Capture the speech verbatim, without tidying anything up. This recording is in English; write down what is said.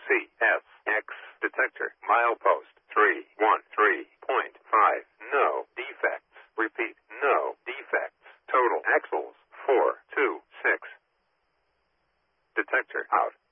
C S X. Detector. Milepost three one three point five. No defects. Repeat. No defects. Total axles four two six. Detector out.